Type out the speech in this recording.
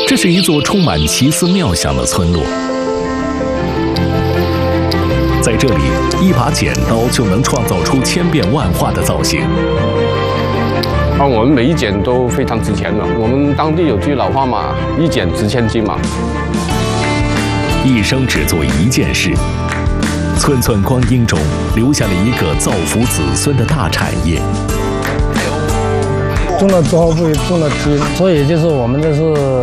这是一座充满奇思妙想的村落。在这里，一把剪刀就能创造出千变万化的造型。 我们每一剪都非常值钱的。我们当地有句老话嘛，一剪值千金嘛。 一生只做一件事，寸寸光阴中留下了一个造福子孙的大产业。 种了多会种了鸡，所以就是我们这是。